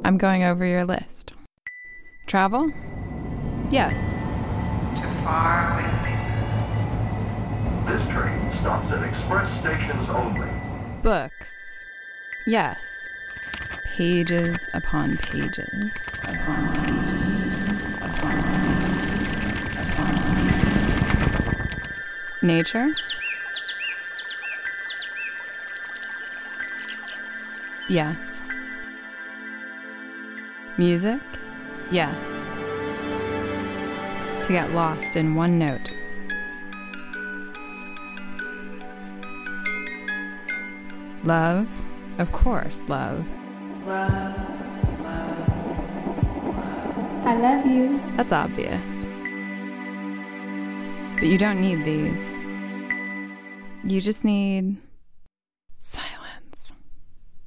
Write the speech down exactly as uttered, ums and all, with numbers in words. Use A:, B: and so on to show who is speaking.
A: I'm going over your list. Travel? Yes. To faraway places.
B: This train stops at express stations only.
A: Books? Yes. Pages upon pages, upon pages, upon pages, upon pages. Nature? Yes. Music? Yes. To get lost in one note. Love? Of course, love. Love, love, love.
C: I love you.
A: That's obvious. But you don't need these. You just need